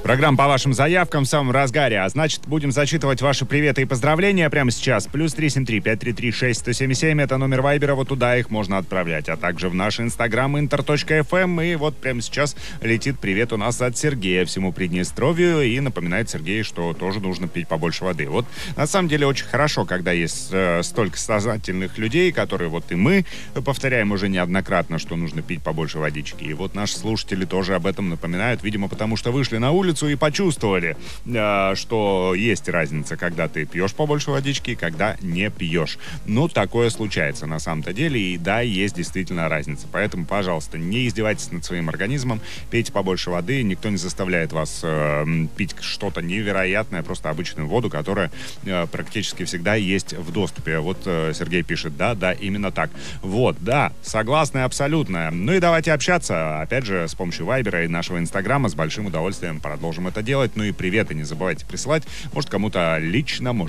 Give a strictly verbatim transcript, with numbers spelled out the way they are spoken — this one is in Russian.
Программа по вашим заявкам в самом разгаре. А значит, будем зачитывать ваши приветы и поздравления прямо сейчас. Плюс три семь три пять три три шесть сто семь семь. Это номер Вайбера. Вот туда их можно отправлять. А также в наш инстаграм интер точка эф эм. И вот прямо сейчас летит привет у нас от Сергея всему Приднестровью. И напоминает Сергей, что тоже нужно пить побольше воды. Вот на самом деле очень хорошо, когда есть э, столько сознательных людей, которые вот и мы повторяем уже неоднократно, что нужно пить побольше водички. И вот наши слушатели тоже об этом напоминают. Видимо, потому что вышли на улицу и почувствовали, э, что есть разница, когда ты пьешь побольше водички и когда не пьешь. Ну, такое случается на самом-то деле, и да, есть действительно разница. Поэтому, пожалуйста, не издевайтесь над своим организмом, пейте побольше воды, никто не заставляет вас э, пить что-то невероятное, просто обычную воду, которая э, практически всегда есть в доступе. Вот э, Сергей пишет, да, да, именно так. Вот, да, согласны абсолютно. Ну и давайте общаться, опять же, с помощью Вайбера и нашего Инстаграма, с большим удовольствием продолжим это делать. Ну и приветы не забывайте присылать. Может, кому-то лично, может,